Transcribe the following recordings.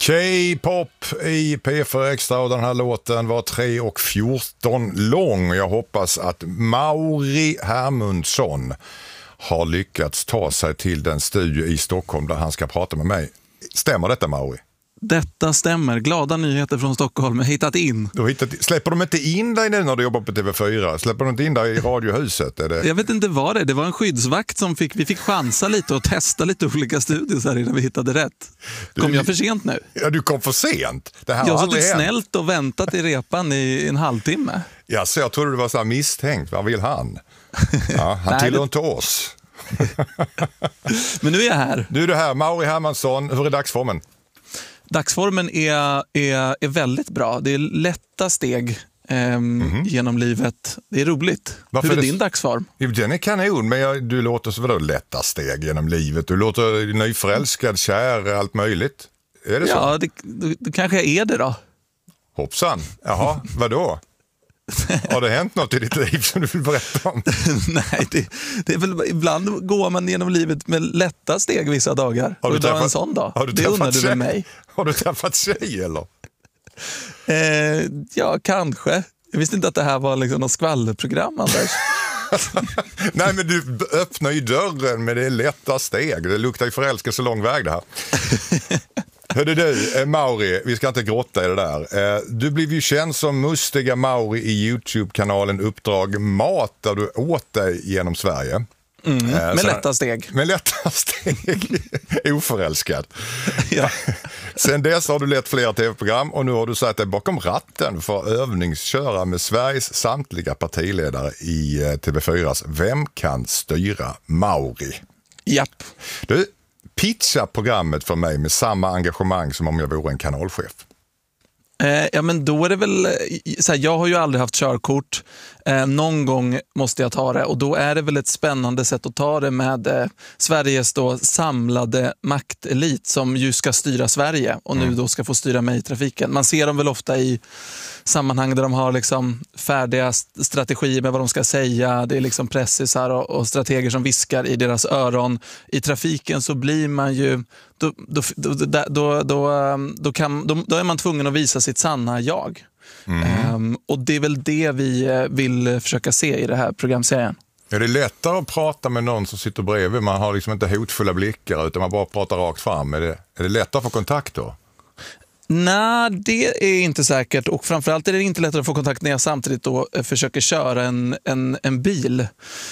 K-pop i P4 Extra och den här låten var 3:14 lång. Jag hoppas att Mauri Hermundsson har lyckats ta sig till den studio i Stockholm där han ska prata med mig. Stämmer detta, Mauri? Detta stämmer. Glada nyheter från Stockholm. Hittat in. Släpper de inte in dig nu när du jobbar på TV4? Släpper de inte in dig i radiohuset? Är det... Jag vet inte vad det är. Det var en skyddsvakt som vi fick chansa lite och testa lite olika studios här innan vi hittade rätt. Kom jag för sent nu? Ja, du kom för sent. Det här jag har suttit snällt och väntat i repan i en halvtimme. Ja, så jag trodde det var så här misstänkt. Vad vill han? Ja, han tillhör inte oss. Men nu är jag här. Nu är du här. Mauri Hermundsson, hur är dagsformen? Dagsformen är väldigt bra. Det är lätta steg genom livet. Det är roligt. Hur är din dagsform? Den är kanon, men du låter så vadå lätta steg genom livet? Du låter nyförälskad, kär, allt möjligt. Är det så? Ja, det kanske jag är det då. Hoppsan. Jaha, vadå? Har det hänt något i ditt liv som du vill berätta om? Nej, det är väl ibland går man genom livet med lätta steg vissa dagar. Har du träffat en sån dag? Har du det undrar du med mig. Har du träffat tjej eller? Ja, kanske. Jag visste inte att det här var liksom något skvallerprogram, Anders. Nej, men du öppnar ju dörren med det lätta steg. Det luktar ju förälskelse lång väg det här. Hörde du, Mauri, vi ska inte grotta i det där. Du blev ju känd som mustiga Mauri i YouTube-kanalen Uppdrag Mat där du åt dig genom Sverige. Med lätta steg. Med lätta steg. Oförälskad. Ja. Sen dess har du lett flera tv-program och nu har du satt dig bakom ratten för att övningsköra med Sveriges samtliga partiledare i TV4s Vem kan styra Mauri? Japp. Du, pitcha programmet för mig med samma engagemang som om jag vore en kanalchef. Ja, men då är det väl så här, jag har ju aldrig haft körkort. Någon gång måste jag ta det och då är det väl ett spännande sätt att ta det med Sveriges då samlade maktelit som ju ska styra Sverige och nu då ska få styra mig i trafiken. Man ser dem väl ofta i sammanhang där de har liksom färdiga strategier med vad de ska säga. Det är liksom pressisar och strateger som viskar i deras öron. I trafiken så blir man ju då är man tvungen att visa sitt sanna jag. Och det är väl det vi vill försöka se i det här programserien. Är det lättare att prata med någon som sitter bredvid? Man har liksom inte hotfulla blickar utan man bara pratar rakt fram. Är det lättare att få kontakt då? Nej, det är inte säkert och framförallt är det inte lättare att få kontakt när jag samtidigt då försöker köra en bil.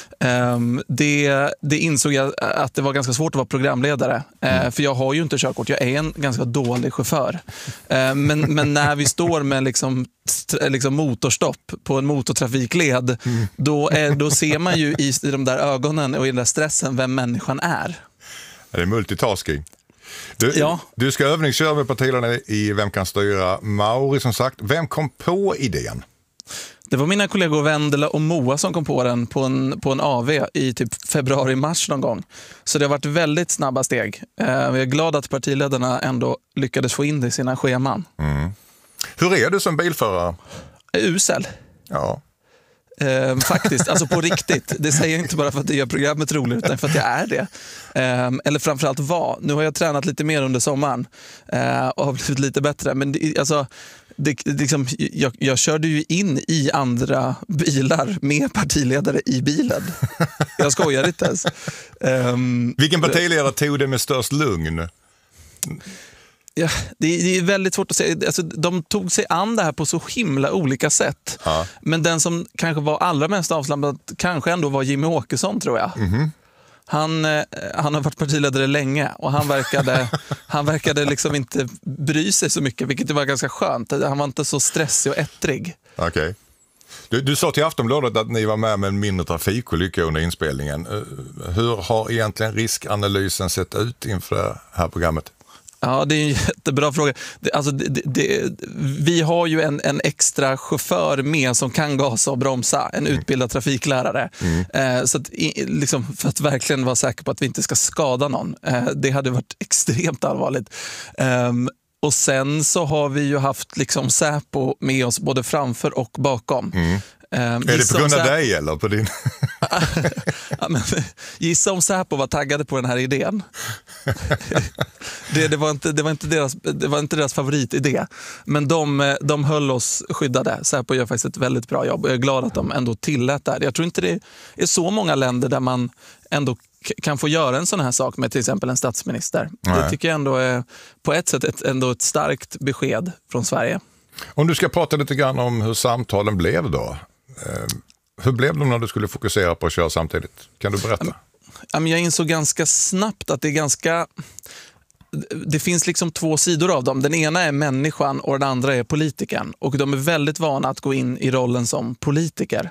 Det insåg jag att det var ganska svårt att vara programledare för jag har ju inte körkort, jag är en ganska dålig chaufför. Men när vi står med liksom motorstopp på en motortrafikled då ser man ju i de där ögonen och i den där stressen vem människan är. Det är multitasking. Du ska övningsköra med partiledarna i Vem kan styra Mauri som sagt. Vem kom på idén? Det var mina kollegor Vendela och Moa som kom på den på en AV i typ februari-mars någon gång. Så det har varit väldigt snabba steg. Jag är glad att partiledarna ändå lyckades få in det i sina scheman. Hur är du som bilförare? Usel. Ja. Faktiskt, alltså på riktigt. Det säger jag inte bara för att det gör programmet roligt utan för att jag är det. Eller framförallt var. Nu har jag tränat lite mer under sommaren och har blivit lite bättre. Men jag körde ju in i andra bilar med partiledare i bilen. Jag skojar inte ens. Vilken partiledare tog det med störst lugn? Ja, det är väldigt svårt att säga. Alltså, de tog sig an det här på så himla olika sätt. Ja. Men den som kanske var allra mest avslappnad kanske ändå var Jimmy Åkesson, tror jag. Han har varit partiledare länge och han verkade liksom inte bry sig så mycket, vilket var ganska skönt. Han var inte så stressig och ettrig. Okej. Du sa till Aftonbladet att ni var med en mindre trafikolycka under inspelningen. Hur har egentligen riskanalysen sett ut inför det här programmet? Ja, det är en jättebra fråga. Vi har ju en extra chaufför med som kan gasa och bromsa, en utbildad trafiklärare. Så att, liksom, för att verkligen vara säker på att vi inte ska skada någon. Det hade varit extremt allvarligt. Och sen så har vi ju haft liksom Säpo med oss både framför och bakom. Är det på grund av dig eller på din? Ja, men, gissa om Säpo var taggade på den här idén. Det var inte deras favoritidé. Men de höll oss skyddade. Säpo gör faktiskt ett väldigt bra jobb och jag är glad att de ändå tillät det här. Jag tror inte det är så många länder där man ändå kan få göra en sån här sak med till exempel en statsminister. Nej. Det tycker jag ändå är på ett sätt ett starkt besked från Sverige. Om du ska prata lite grann om hur samtalen blev då. Hur blev de när du skulle fokusera på att köra samtidigt? Kan du berätta? Jag insåg ganska snabbt att det finns liksom två sidor av dem. Den ena är människan och den andra är politikern. Och de är väldigt vana att gå in i rollen som politiker.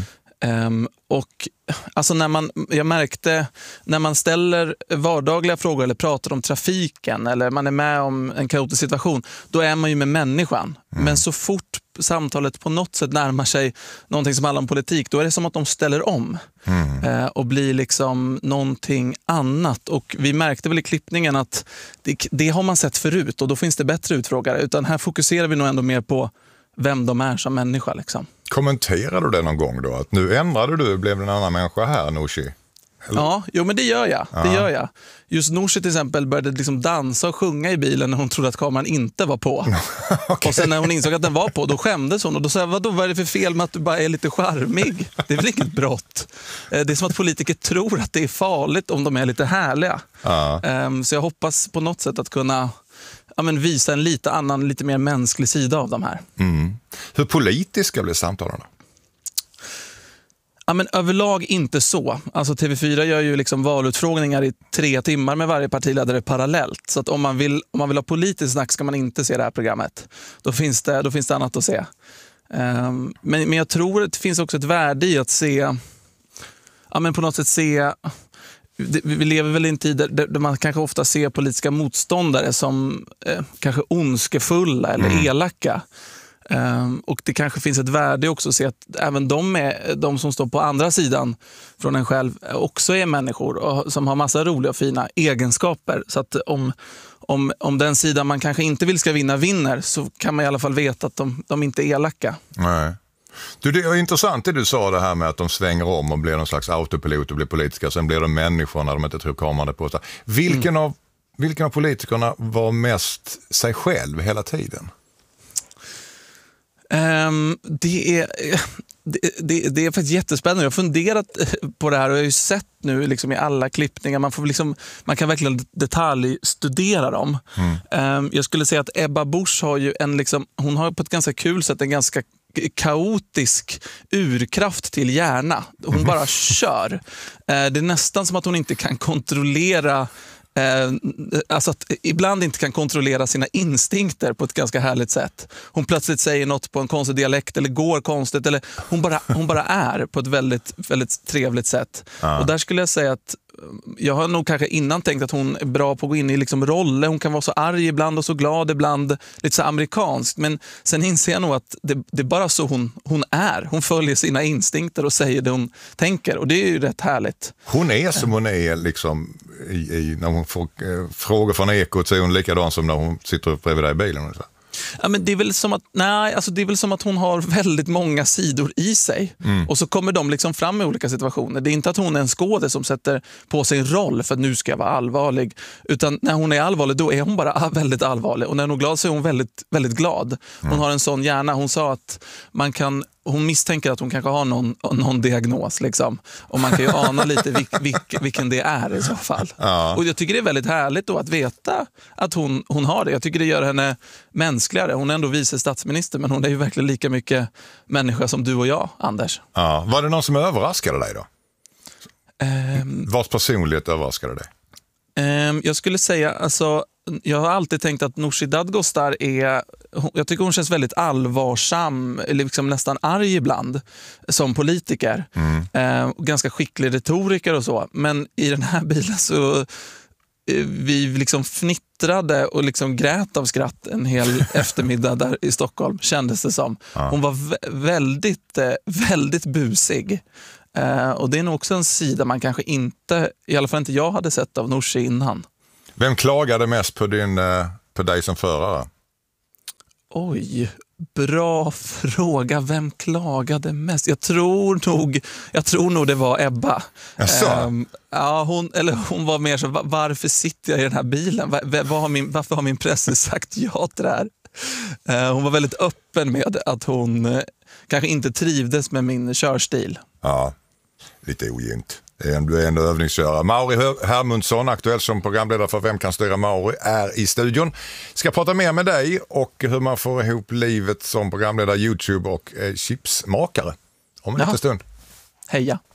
Och alltså jag märkte när man ställer vardagliga frågor eller pratar om trafiken eller man är med om en kaotisk situation, då är man ju med människan. Men så fort samtalet på något sätt närmar sig någonting som handlar om politik, då är det som att de ställer om och blir liksom någonting annat. Och vi märkte väl i klippningen att det har man sett förut och då finns det bättre utfrågare. Utan här fokuserar vi nog ändå mer på vem de är som människa liksom. Kommenterade du det någon gång då? Att nu ändrade du, blev det en annan människa här, Nooshi? Ja, men det gör jag. Det gör jag. Just Nooshi till exempel började liksom dansa och sjunga i bilen när hon trodde att kameran inte var på. Okay. Och sen när hon insåg att den var på, då skämdes hon. Och då sa jag, vad är det för fel med att du bara är lite charmig? Det är väl inget brott. Det är som att politiker tror att det är farligt om de är lite härliga. Så jag hoppas på något sätt att kunna visa en lite mer mänsklig sida av de här. Hur politiska blir samtalen då? Ja, men överlag inte så. Alltså TV4 gör ju liksom valutfrågningar i 3 timmar med varje partiledare parallellt. Så att om man vill ha politiskt snack ska man inte se det här programmet. Då finns det annat att se. Men jag tror att det finns också ett värde i att se, på något sätt se. Vi lever väl i en tid där man kanske ofta ser politiska motståndare som kanske ondskefulla eller elaka. Och det kanske finns ett värde också att se att även de som står på andra sidan från en själv också är människor och som har massa roliga och fina egenskaper. Så att om den sidan man kanske inte vill ska vinner så kan man i alla fall veta att de inte är elaka. Nej. Det är intressant det du sa, det här med att de svänger om och blir någon slags autopilot och blir politiska. Sen blir de människor när de inte tror kameran på sig. Vilken av politikerna var mest sig själv hela tiden? Det är faktiskt jättespännande. Jag har funderat på det här och jag har ju sett nu liksom i alla klippningar. Man kan verkligen detaljstudera dem. Jag skulle säga att Ebba Busch har ju hon har på ett ganska kul sätt en ganska kaotisk urkraft till hjärna. Hon bara kör. Det är nästan som att hon inte kan kontrollera alltså att ibland inte kan kontrollera sina instinkter på ett ganska härligt sätt. Hon plötsligt säger något på en konstig dialekt eller går konstigt eller hon bara är på ett väldigt, väldigt trevligt sätt. Och där skulle jag säga att jag har nog kanske innan tänkt att hon är bra på att gå in i liksom roller. Hon kan vara så arg ibland och så glad ibland, lite så amerikansk. Men sen inser jag nog att det är bara så hon är. Hon följer sina instinkter och säger det hon tänker. Och det är ju rätt härligt. Hon är som hon är liksom när hon får frågor från Ekot, så är hon likadan som när hon sitter bredvid dig i bilen. Ja, men det är väl som att hon har väldigt många sidor i sig. Och så kommer de liksom fram i olika situationer. Det är inte att hon är en skådespelare som sätter på sig en roll för att nu ska jag vara allvarlig. Utan när hon är allvarlig, då är hon bara väldigt allvarlig. Och när hon är glad så är hon väldigt, väldigt glad. Hon har en sån hjärna. Hon sa att hon misstänker att hon kanske har någon diagnos liksom. Och man kan ju ana lite vilken det är i så fall. Ja. Och jag tycker det är väldigt härligt då att veta att hon har det. Jag tycker det gör henne mänskligare. Hon är ändå vice statsminister, men hon är ju verkligen lika mycket människa som du och jag, Anders. Ja. Var det någon som överraskade dig då? Vars personlighet överraskade dig? Jag skulle säga, alltså, jag har alltid tänkt att Nooshi Dadgostar jag tycker hon känns väldigt allvarsam, liksom nästan arg ibland som politiker. Ganska skicklig retoriker och så. Men i den här bilen så vi liksom fnittrade och liksom grät av skratt en hel eftermiddag där i Stockholm, kändes det som. Hon var väldigt, väldigt busig. Och det är nog också en sida man kanske inte, i alla fall inte jag hade sett av Nooshi innan. Vem klagade mest på dig som förare? Oj, bra fråga. Vem klagade mest? Jag tror nog det var Ebba. Ja, hon var mer så, varför sitter jag i den här bilen? Varför har min presse sagt ja till det här? Hon var väldigt öppen med att hon kanske inte trivdes med min körstil. Ja, lite ogint. Du är en övningskörare. Mauri Hermundsson, aktuell som programledare för Vem kan styra Mauri, är i studion. Ska prata mer med dig och hur man får ihop livet som programledare, YouTube och chipsmakare om en liten stund. Heja!